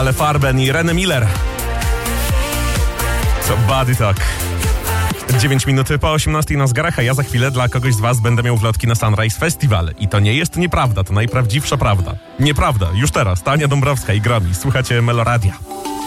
Le Farben i René Miller. To Body Talk. 9 minut po 18 na zegarach, a ja za chwilę dla kogoś z was będę miał wlotki na Sunrise Festival. I to nie jest nieprawda, to najprawdziwsza prawda. Nieprawda, już teraz. Tania Dąbrowska i Gromi. Słuchacie Meloradia.